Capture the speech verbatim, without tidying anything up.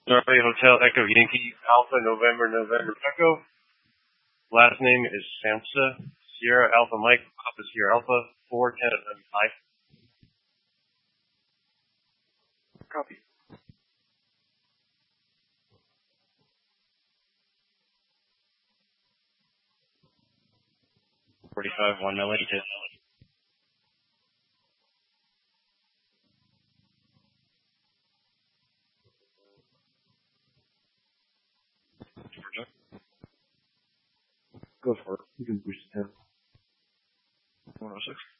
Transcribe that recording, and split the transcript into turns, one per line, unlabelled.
Charlie Hotel Echo Yankee Alpha November November Echo. Last name is Samsa. Sierra Alpha Mike Papa Sierra Alpha four ten five. Copy. Forty-five one million. Go for it. You can boost it down. one oh six.